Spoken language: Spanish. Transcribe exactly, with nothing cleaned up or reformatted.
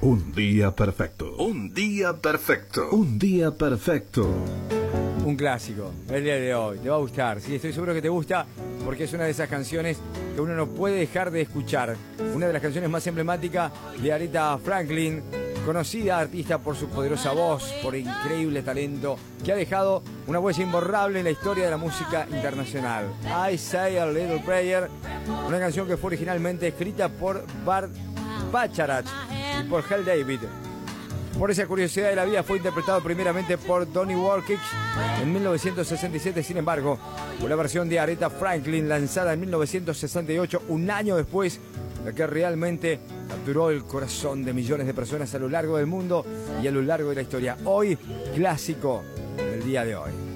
Un día perfecto. Un día perfecto. Un día perfecto. Un clásico, el día de hoy, te va a gustar, sí, estoy seguro que te gusta porque es una de esas canciones que uno no puede dejar de escuchar. Una de las canciones más emblemáticas de Aretha Franklin, conocida artista por su poderosa voz, por el increíble talento, que ha dejado una huella imborrable en la historia de la música internacional. I Say a Little Prayer, una canción que fue originalmente escrita por Bart Bacharach y por Hal David. Por esa curiosidad de la vida fue interpretado primeramente por Donnie Wahlquist en mil novecientos sesenta y siete, sin embargo, fue la versión de Aretha Franklin lanzada en mil novecientos sesenta y ocho, un año después, la que realmente capturó el corazón de millones de personas a lo largo del mundo y a lo largo de la historia. Hoy, clásico del día de hoy.